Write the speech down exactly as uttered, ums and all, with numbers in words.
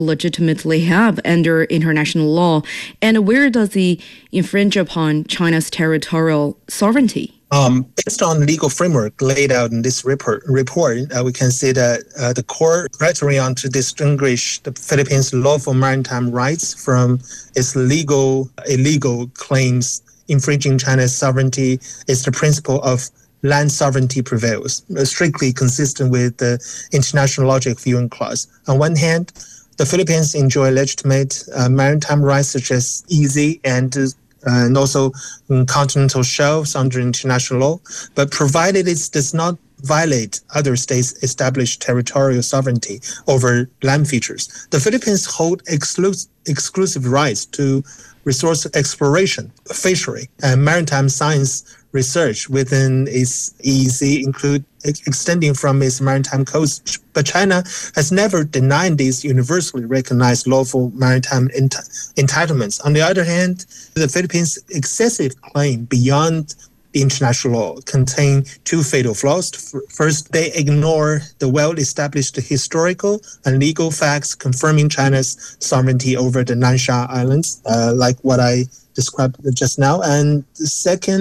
legitimately have under international law, and where does it infringe upon China's territorial sovereignty? Um, based on the legal framework laid out in this report, report uh, we can see that uh, the core criterion to distinguish the Philippines' lawful maritime rights from its legal, illegal claims infringing China's sovereignty is the principle of land sovereignty prevails, strictly consistent with the international logic viewing clause. On one hand, the Philippines enjoy legitimate uh, maritime rights such as E E Z and uh, and also um, continental shelves under international law, but provided it does not violate other states' established territorial sovereignty over land features. The Philippines hold exclu- exclusive rights to resource exploration, fishery, and maritime science research within its E E Z, include ex- extending from its maritime coast. But China has never denied these universally recognized lawful maritime ent- entitlements. On the other hand, the Philippines' excessive claim beyond the international law contain two fatal flaws. First, they ignore the well-established historical and legal facts confirming China's sovereignty over the Nansha Islands, uh, like what I described just now. And second,